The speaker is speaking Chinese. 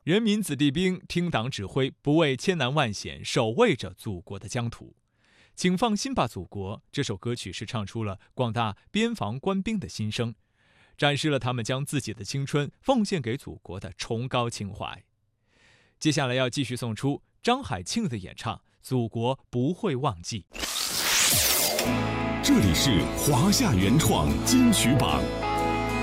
人民子弟兵听党指挥，不畏千难万险，守卫着祖国的疆土。请放心吧，祖国！这首歌曲是唱出了广大边防官兵的心声，展示了他们将自己的青春奉献给祖国的崇高情怀。接下来要继续送出张海庆的演唱《祖国不会忘记》。 这里是华夏原创金曲榜。